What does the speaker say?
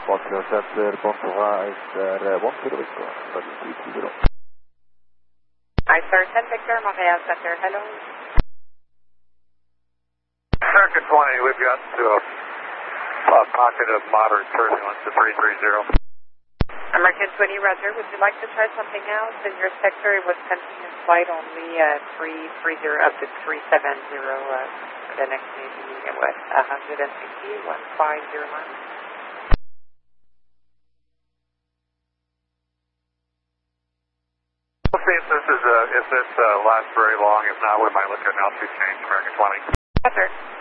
Montreal Center, bonsoir, Montreal Victor, 330. Hi, sir, 10 Victor, Montreal Center, hello. American 20, we've got a pocket of moderate turbulence at 330. American 20, roger. Would you like to try something else? In your sector, it was continuous flight only 330 up to 370. The next maybe, what, 150, 150 miles? We'll see if this lasts very long. If not, we might look at an altitude change, American 20. Yes, sir.